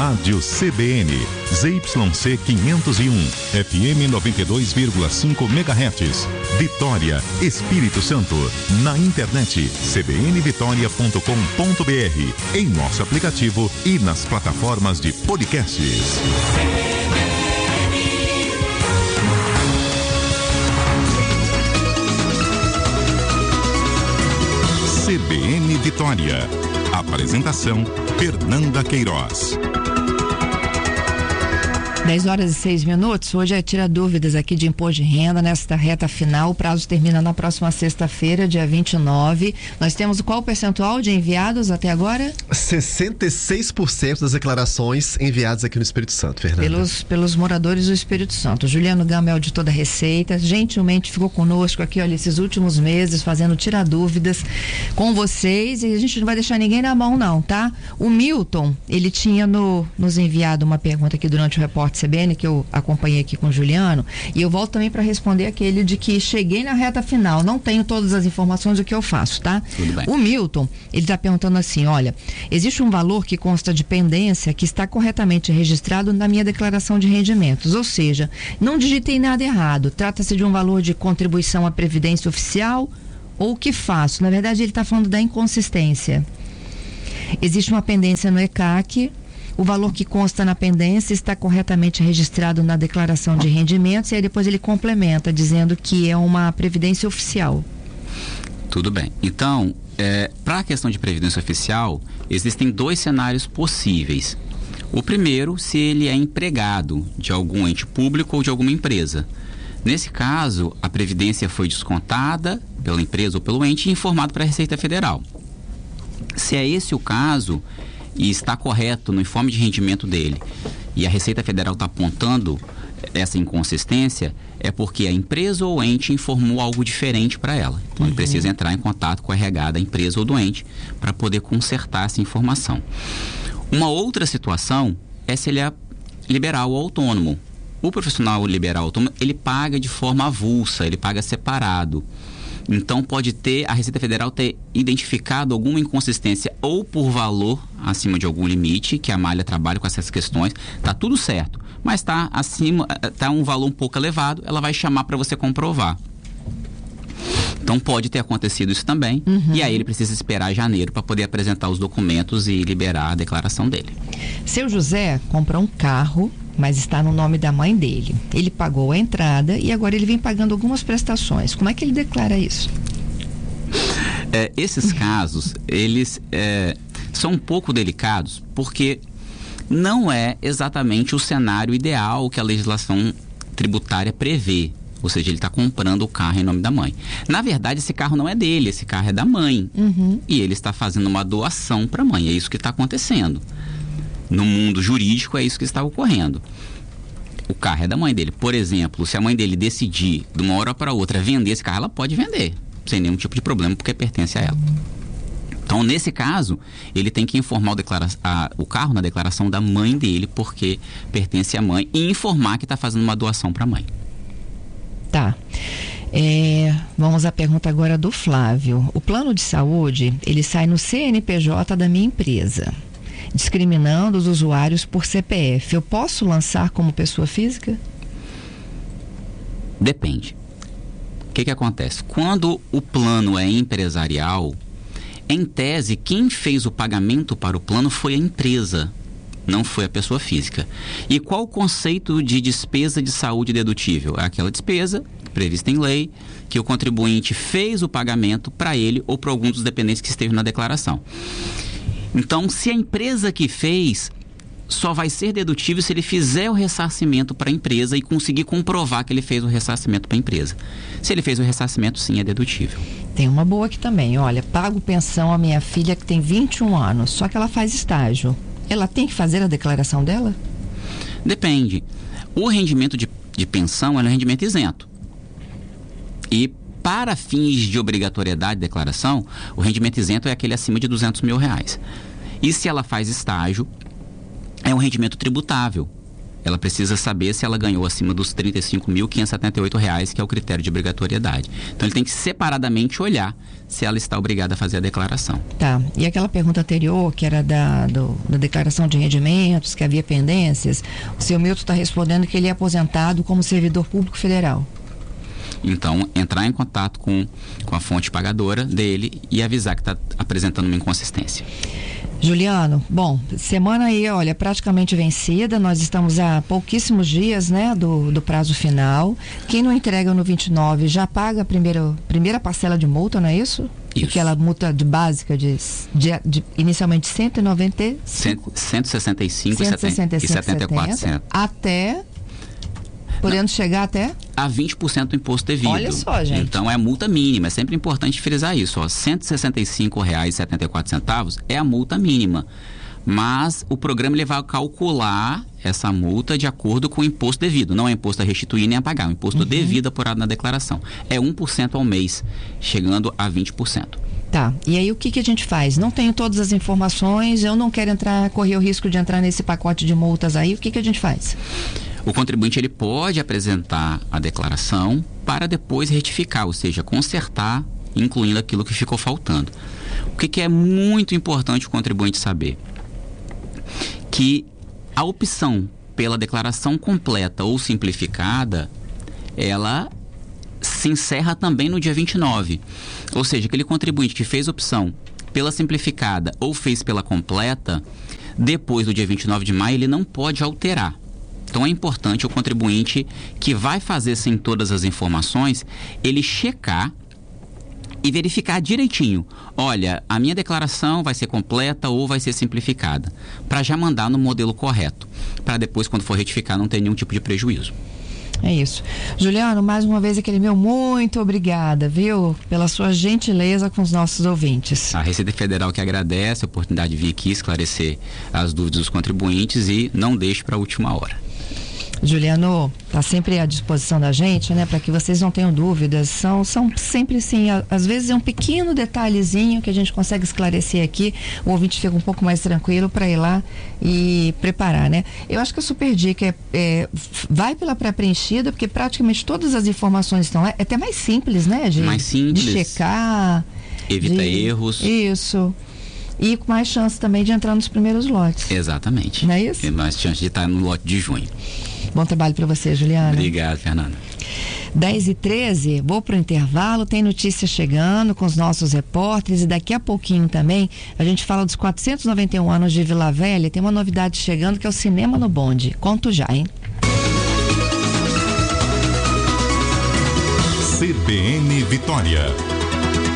Rádio CBN, ZYC 501, FM 92,5 MHz, Vitória, Espírito Santo. Na internet, cbnvitoria.com.br, em nosso aplicativo e nas plataformas de podcasts. CBN Vitória. Apresentação, Fernanda Queiroz. 10h06. Hoje é Tira Dúvidas aqui de imposto de renda nesta reta final. O prazo termina na próxima sexta-feira, dia 29. Nós temos qual percentual de enviados até agora? 66% das declarações enviadas aqui no Espírito Santo, Fernanda. Pelos moradores do Espírito Santo. Juliano Gama é auditor da Receita, gentilmente ficou conosco aqui, olha, esses últimos meses, fazendo Tira Dúvidas com vocês, e a gente não vai deixar ninguém na mão não, tá? O Milton, ele tinha nos enviado uma pergunta aqui durante o repórter CBN, que eu acompanhei aqui com o Juliano, e eu volto também para responder aquele de que cheguei na reta final, não tenho todas as informações do que eu faço, tá? Tudo bem. O Milton, ele está perguntando assim, olha, existe um valor que consta de pendência que está corretamente registrado na minha declaração de rendimentos, ou seja, não digitei nada errado, trata-se de um valor de contribuição à Previdência Oficial, ou o que faço? Na verdade, ele está falando da inconsistência. Existe uma pendência no ECAC, o valor que consta na pendência está corretamente registrado na declaração de rendimentos, e aí depois ele complementa, dizendo que é uma previdência oficial. Tudo bem. Então, para a questão de previdência oficial, existem dois cenários possíveis. O primeiro, se ele é empregado de algum ente público ou de alguma empresa. Nesse caso, a previdência foi descontada pela empresa ou pelo ente e informado para a Receita Federal. Se é esse o caso e está correto no informe de rendimento dele, e a Receita Federal está apontando essa inconsistência, é porque a empresa ou ente informou algo diferente para ela. Então, ele precisa entrar em contato com o RH da empresa ou do ente para poder consertar essa informação. Uma outra situação é se ele é liberal ou autônomo. O profissional liberal autônomo, ele paga de forma avulsa, ele paga separado. Então, pode ter, a Receita Federal ter identificado alguma inconsistência ou por valor acima de algum limite, que a malha trabalha com essas questões, tá tudo certo, mas tá acima, tá um valor um pouco elevado, ela vai chamar para você comprovar. Então, pode ter acontecido isso também, e aí ele precisa esperar janeiro para poder apresentar os documentos e liberar a declaração dele. Seu José comprou um carro, mas está no nome da mãe dele. Ele pagou a entrada e agora ele vem pagando algumas prestações. Como é que ele declara isso? Esses casos, eles são um pouco delicados, porque não é exatamente o cenário ideal que a legislação tributária prevê. Ou seja, ele está comprando o carro em nome da mãe. Na verdade, esse carro não é dele, esse carro é da mãe. E ele está fazendo uma doação para a mãe. É isso que está acontecendo. No mundo jurídico, é isso que está ocorrendo. O carro é da mãe dele. Por exemplo, se a mãe dele decidir, de uma hora para outra, vender esse carro, ela pode vender, sem nenhum tipo de problema, porque pertence a ela. Então, nesse caso, ele tem que informar o carro na declaração da mãe dele, porque pertence à mãe, e informar que está fazendo uma doação para a mãe. Tá. Vamos à pergunta agora do Flávio. O plano de saúde, ele sai no CNPJ da minha empresa, discriminando os usuários por CPF. Eu posso lançar como pessoa física? Depende. O que acontece? Quando o plano é empresarial, em tese, quem fez o pagamento para o plano foi a empresa, não foi a pessoa física. E qual o conceito de despesa de saúde dedutível? É aquela despesa prevista em lei, que o contribuinte fez o pagamento para ele ou para algum dos dependentes que esteve na declaração. Então, se a empresa que fez, só vai ser dedutível se ele fizer o ressarcimento para a empresa e conseguir comprovar que ele fez o ressarcimento para a empresa. Se ele fez o ressarcimento, sim, é dedutível. Tem uma boa aqui também. Olha, pago pensão à minha filha que tem 21 anos, só que ela faz estágio. Ela tem que fazer a declaração dela? Depende. O rendimento de pensão é um rendimento isento. E para fins de obrigatoriedade de declaração, o rendimento isento é aquele acima de R$200 mil. E se ela faz estágio, é um rendimento tributável. ela precisa saber se ela ganhou acima dos R$ 35.578, que é o critério de obrigatoriedade. Então, ele tem que separadamente olhar se ela está obrigada a fazer a declaração. Tá, e aquela pergunta anterior, que era da declaração de rendimentos, que havia pendências, o seu Milton está respondendo que ele é aposentado como servidor público federal. Então, entrar em contato com a fonte pagadora dele e avisar que está apresentando uma inconsistência. Juliano, bom, semana aí, olha, praticamente vencida, nós estamos a pouquíssimos dias, né, do prazo final. Quem não entrega no 29 já paga a primeira parcela de multa, não é isso? Isso. Aquela multa básica de inicialmente 165,74 até, podendo chegar até a 20% do imposto devido. Olha só, gente. Então é a multa mínima, é sempre importante frisar isso, ó, R$ 165,74 é a multa mínima. Mas o programa ele vai calcular essa multa de acordo com o imposto devido. Não é imposto a restituir nem a pagar, é um imposto devido apurado na declaração. É 1% ao mês, chegando a 20%. Tá, e aí o que a gente faz? Não tenho todas as informações, eu não quero correr o risco de entrar nesse pacote de multas aí, o que a gente faz? O contribuinte ele pode apresentar a declaração para depois retificar, ou seja, consertar, incluindo aquilo que ficou faltando. O que é muito importante o contribuinte saber? Que a opção pela declaração completa ou simplificada, ela se encerra também no dia 29. Ou seja, aquele contribuinte que fez opção pela simplificada ou fez pela completa, depois do dia 29 de maio, ele não pode alterar. Então é importante o contribuinte que vai fazer sem todas as informações, ele checar e verificar direitinho. Olha, a minha declaração vai ser completa ou vai ser simplificada, para já mandar no modelo correto, para depois, quando for retificar, não ter nenhum tipo de prejuízo. É isso. Juliano, mais uma vez aquele meu muito obrigada, viu? Pela sua gentileza com os nossos ouvintes. A Receita Federal que agradece a oportunidade de vir aqui esclarecer as dúvidas dos contribuintes e não deixe para a última hora. Juliano, está sempre à disposição da gente, né? Para que vocês não tenham dúvidas. São sempre assim, às vezes é um pequeno detalhezinho que a gente consegue esclarecer aqui. O ouvinte fica um pouco mais tranquilo para ir lá e preparar, né? Eu acho que a super dica vai pela pré-preenchida, porque praticamente todas as informações estão lá. É até mais simples, né? Mais simples. De checar. Evita erros. Isso. E com mais chance também de entrar nos primeiros lotes. Exatamente. Não é isso? E mais chance de estar no lote de junho. Bom trabalho para você, Juliana. Obrigado, Fernanda. 10h13, vou para o intervalo, tem notícia chegando com os nossos repórteres e daqui a pouquinho também a gente fala dos 491 anos de Vila Velha. Tem uma novidade chegando que é o Cinema no Bonde. Conto já, hein? CBN Vitória.